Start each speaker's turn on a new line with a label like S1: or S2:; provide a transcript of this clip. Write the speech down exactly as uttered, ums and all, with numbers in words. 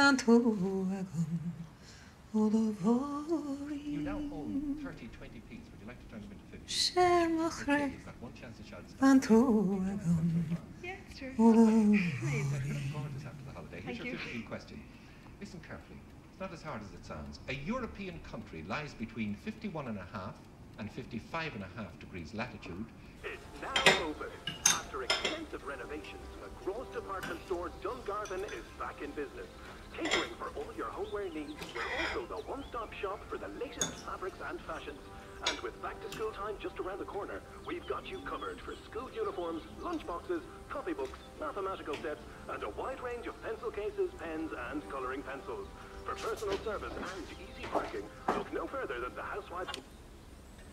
S1: You now own thirty twenty p's. Would you like to turn them into fifty? Okay, you've got one chance to shout stop.
S2: Yeah, sure.
S1: Gorgeous after the holiday. Here's
S2: Thank
S1: your
S2: you.
S1: fifty p question. Listen carefully. It's not as hard as it sounds. A European country lies between fifty-one and a half and fifty-five and a half degrees latitude.
S3: It's now open. After extensive renovations, McGraw's department store Dungarvan is back in business. Catering for all your homeware needs, we're also the one-stop shop for the latest fabrics and fashions. And with back-to-school time just around the corner, we've got you covered for school uniforms, lunchboxes, copybooks, mathematical sets, and a wide range of pencil cases, pens, and colouring pencils. For personal service and easy parking, look no further than the Housewives...